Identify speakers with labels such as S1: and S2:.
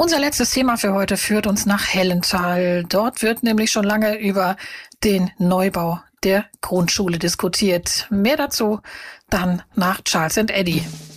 S1: Unser letztes Thema für heute führt uns nach Hellenthal. Dort wird nämlich schon lange über den Neubau der Grundschule diskutiert. Mehr dazu dann nach Charles & Eddie.